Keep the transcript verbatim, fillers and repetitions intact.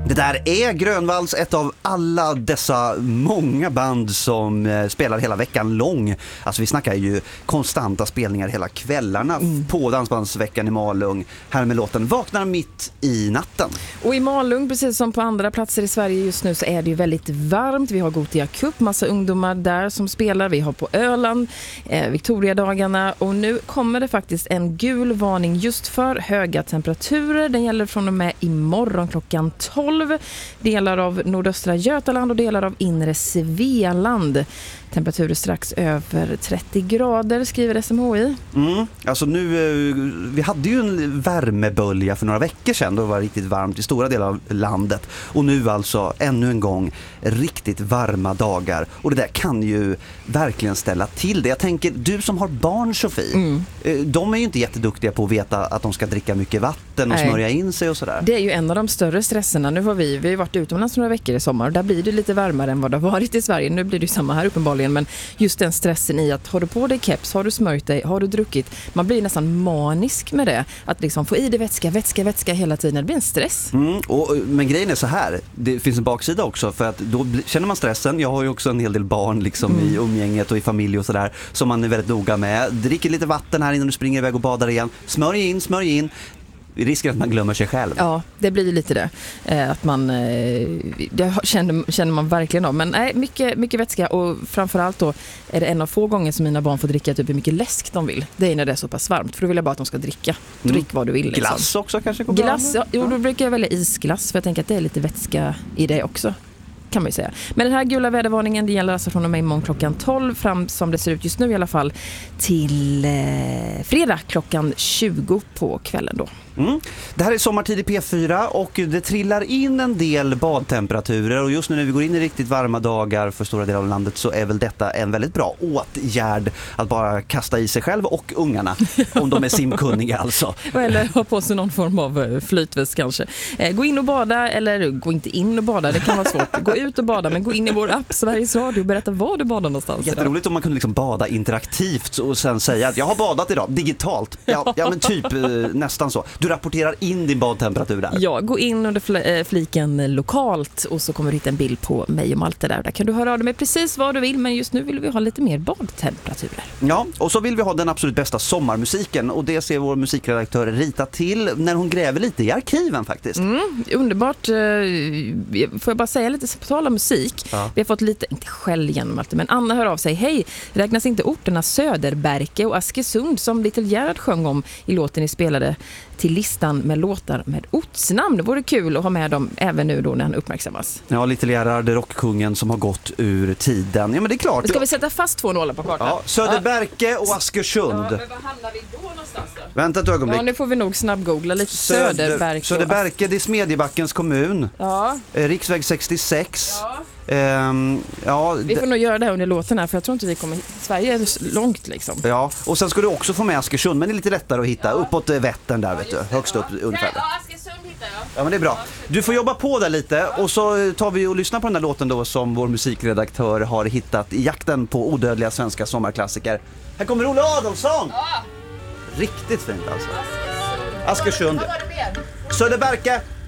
Det där är Grönvalls, ett av alla dessa många band som eh, spelar hela veckan lång. Alltså vi snackar ju konstanta spelningar hela kvällarna mm. på Dansbandsveckan i Malung. Här med låten Vaknar mitt i natten. Och i Malung, precis som på andra platser i Sverige just nu, så är det ju väldigt varmt. Vi har Gothia Cup, massa ungdomar där som spelar. Vi har på Öland, eh, Victoriadagarna, och nu kommer det faktiskt en gul varning just för höga temperaturer. Den gäller från och med imorgon klockan tolv. Delar av nordöstra Götaland och delar av inre Svealand. Temperaturer strax över trettio grader, skriver S M H I. Mm, alltså nu, vi hade ju en värmebölja för några veckor sedan. Då var det riktigt varmt i stora delar av landet. Och nu alltså ännu en gång riktigt varma dagar. Och det där kan ju verkligen ställa till det. Jag tänker, du som har barn, Sofie, mm. de är ju inte jätteduktiga på att veta att de ska dricka mycket vatten och Nej. smörja in sig och sådär. Det är ju en av de större stresserna. Nu har vi, vi har varit utomlands några veckor i sommar och där blir det lite varmare än vad det har varit i Sverige. Nu blir det ju samma här uppenbarligen. Men just den stressen i att har du på dig keps, har du smörjt dig, har du druckit, man blir nästan manisk med det. Att liksom få i dig vätska, vätska, vätska hela tiden. Det blir en stress. Mm, och, men grejen är så här, det finns en baksida också, för att då känner man stressen. Jag har ju också en hel del barn liksom mm. i umgänget och i familj och sådär, som man är väldigt noga med. Dricker lite vatten här innan du springer iväg och badar igen. Smörj in, smörj in. Risken att man glömmer sig själv. Ja, det blir lite det. Eh, att man, eh, det känner, känner man verkligen av. Men nej, mycket, mycket vätska, och framförallt då är det en av få gånger som mina barn får dricka typ hur mycket läsk de vill. Det är när det är så pass varmt, för då vill jag bara att de ska dricka. Drick mm. vad du vill. Liksom. Glass också kanske? Glass, ja, jo, då brukar jag välja isglass, för jag tänker att det är lite vätska i det också, kan man ju säga. Men den här gula vädervarningen, det gäller alltså från och med imorgon klockan tolv fram, som det ser ut just nu i alla fall, till eh, fredag klockan tjugo på kvällen då. Mm. Det här är sommartid i P fyra och det trillar in en del badtemperaturer, och just nu när vi går in i riktigt varma dagar för stora delar av landet så är väl detta en väldigt bra åtgärd att bara kasta i sig själv och ungarna, om de är simkunniga alltså. Eller ha på sig någon form av flytväst kanske. Gå in och bada, eller gå inte in och bada, det kan vara svårt. Gå ut och bada, men gå in i vår app Sveriges Radio och berätta var du badar någonstans. Jätteroligt om man kunde liksom bada interaktivt och sen säga att jag har badat idag, digitalt. Ja, ja men typ nästan så. Du rapporterar in din badtemperatur där. Ja, gå in under fl- fliken lokalt och så kommer du hitta en bild på mig och Malte där. Där kan du höra av dig med precis vad du vill, men just nu vill vi ha lite mer badtemperaturer. Ja, och så vill vi ha den absolut bästa sommarmusiken, och det ser vår musikredaktör Rita till när hon gräver lite i arkiven faktiskt. Mm, underbart. Får jag bara säga lite på tal om musik. Ja. Vi har fått lite, inte skäll igen Malte, men Anna hör av sig. Hej, räknas inte orterna Söderberke och Askersund som Little Gerhard sjöng om i låten ni spelade till listan med låtar med ortsnamn? Det vore kul att ha med dem även nu då när han uppmärksammas. Ja, Little Gerhard, rockkungen som har gått ur tiden. Ja, men det är klart. Ska vi sätta fast två nollor på kartan? Ja, Söderberke ja. och Askersund. Ja, men vad hamnar vi då någonstans då? Vänta ett ögonblick. Ja, nu får vi nog snabbgoogla lite. Söder, Söderberke. Söderberke, det är Smedjebackens kommun. Ja. Riksväg sextiosex. Ja. Um, ja, vi får nog göra det här under låten här, för jag tror inte vi kommer hit. Sverige är långt liksom. Ja, och sen ska du också få med Askersund, men det är lite lättare att hitta. Ja. Uppåt Vättern där, ja, vet du. Högst upp ungefär. Ja, Askersund hittar jag. Ja, men det är bra. Du får jobba på där lite, ja. och så tar vi och lyssnar på den här låten då som vår musikredaktör har hittat i jakten på odödliga svenska sommarklassiker. Här kommer Olle Adolfsson! Ja. Riktigt fint alltså. Askersund. Vad var det mer? Söderberke.